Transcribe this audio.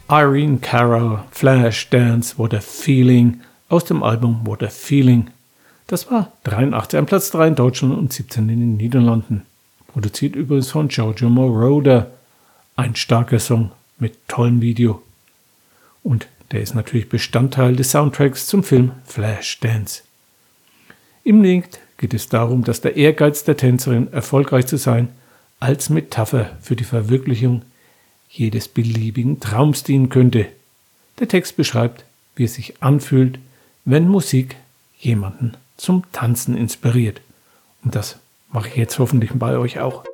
Irene Cara, Flashdance, What a Feeling aus dem Album What a Feeling. Das war 83 an Platz 3 in Deutschland und 17 in den Niederlanden. Produziert übrigens von Giorgio Moroder. Ein starker Song mit tollem Video. Und der ist natürlich Bestandteil des Soundtracks zum Film Flashdance. Im Lied geht es darum, dass der Ehrgeiz der Tänzerin, erfolgreich zu sein, als Metapher für die Verwirklichung jedes beliebigen Traums dienen könnte. Der Text beschreibt, wie es sich anfühlt, wenn Musik jemanden zum Tanzen inspiriert. Und das mache ich jetzt hoffentlich bei euch auch.